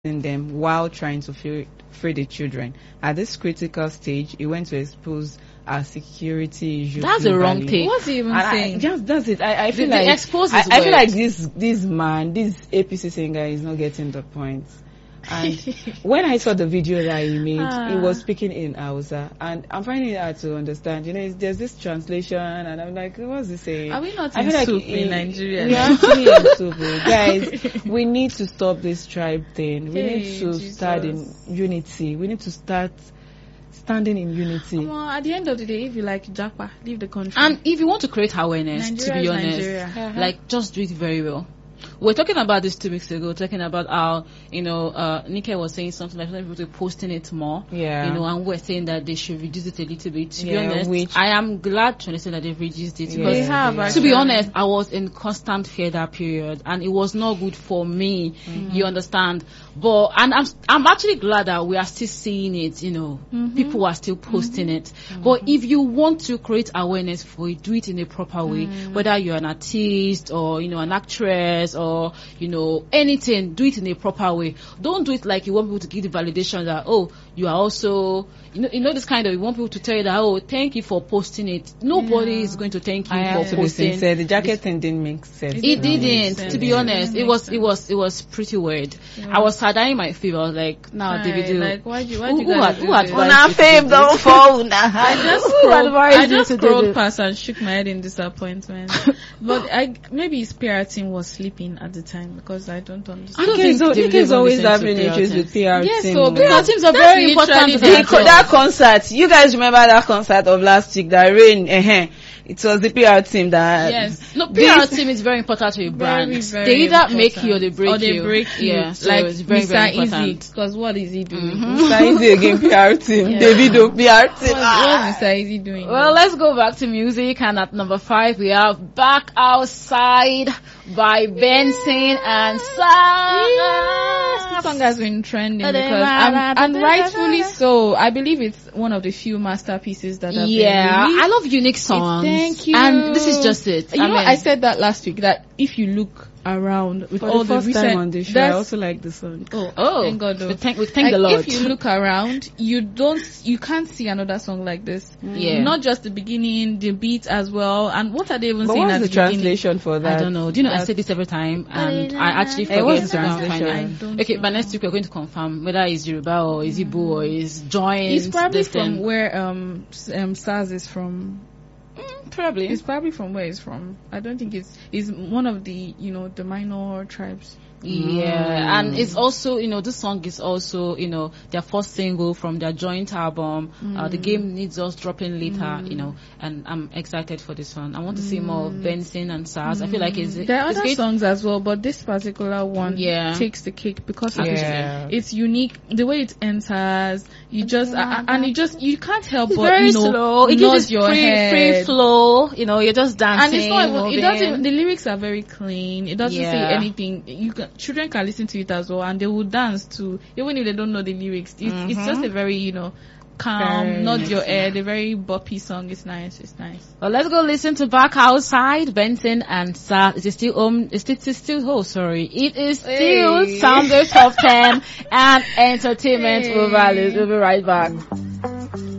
in them while trying to free the children. At this critical stage, he went to expose our security issues. That's the wrong thing. What's he even saying? Just does it. I feel the like expose I feel word. like this man, this APC singer, is not getting the point. And when I saw the video that he made, he was speaking in Hausa, and I'm finding it hard to understand. You know, there's this translation, and I'm like, what's he saying? Are we not I in feel like soup in Nigeria? We are actually in soup, guys. We need to stop this tribe thing. We need to start in unity. We need to start standing in unity. At the end of the day, if you like Japa, leave the country. And if you want to create awareness, Nigeria to be honest, like just do it very well. We're talking about this 2 weeks ago, talking about how, Nike was saying something like people to posting it more. Yeah. And we're saying that they should reduce it a little bit. To be Yeah, honest, I am glad to understand that they've reduced it. Because They have, to be honest, I was in constant fear that period, and it was not good for me. You understand? But, and I'm actually glad that we are still seeing it, people are still posting it. But if you want to create awareness for it, do it in a proper way. Whether you're an artist or, an actress or, anything, do it in a proper way. Don't do it like you want people to give the validation that, you are also, this kind of, you want people to tell you that, thank you for posting it. Nobody is going to thank you for posting. The jacket thing didn't make sense. It didn't, to be honest. It was pretty weird. I was sad-eyeing my fever. I was like, now, David, like, why who advised fame don't fall? I just scrolled past and shook my head in disappointment. But maybe his PR team was sleeping at the time, because I don't understand. Ike is always having issues with PR team. Yes, so PR teams are very important. That concert, you guys remember that concert of last week that rain? It was the PR team that. Yes. No, PR team is very important to your brand. Very they either important. make you or they break you. Yeah, so like it's very, very Mr. important. Easy, because what is he doing? Mr. Easy again, PR team. Yeah. Davido, PR team. What's Mr. Easy doing? Well, let's go back to music, and at number 5 we have Back Outside by Benson and Saga. This song has been trending because and rightfully so. I believe it's one of the few masterpieces that have been released. I love unique songs. Thank you. And this is just it. I said that last week, that if you look around with all the recent time on the show, I also like the song. Oh, thank God. We thank the Lord. If you look around, you can't see another song like this. Yeah. Not just the beginning, the beat as well. And what are they even saying what's at the the beginning? translation for that? I don't know. Do you know, I say this every time, and I actually forget what's the to translation? Okay, but next week we're going to confirm whether it's Yoruba or is Igbo or is joined. It's probably from where SARS is from. Probably. It's probably from where it's from. I don't think it's one of the the minor tribes. Yeah, and it's also, this song is also, their first single from their joint album. The Game Needs Us, dropping later, and I'm excited for this one. I want to see more of Benson and SARS. I feel like there are other songs as well, but this particular one takes the cake because it's unique. The way it enters, you can't help but very slow. It gives your free flow. You're just dancing. And it's not even, the lyrics are very clean. It doesn't say anything. Children can listen to it as well, and they will dance too, even if they don't know the lyrics. It's just a very calm, nod your head, a very boppy song. It's nice. Well, let's go listen to Back Outside, Benson and SARS. It is still Sounders Top 10 and Entertainment Overload. We'll be right back.